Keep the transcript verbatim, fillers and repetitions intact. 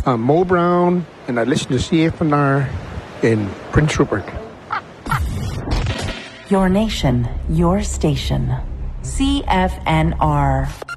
I'm Mo Brown, and I listen to C F N R in Prince Rupert. Your nation, your station. C F N R.